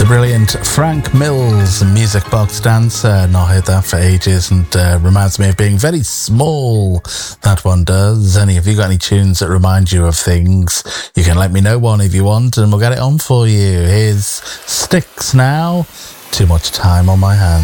Brilliant Frank Mills, Music Box Dancer. Not heard that for ages, and reminds me of being very small. That one does. Any of you got any tunes that remind you of things? You can let me know one if you want, and we'll get it on for you. Here's Styx now. Too much time on my hands.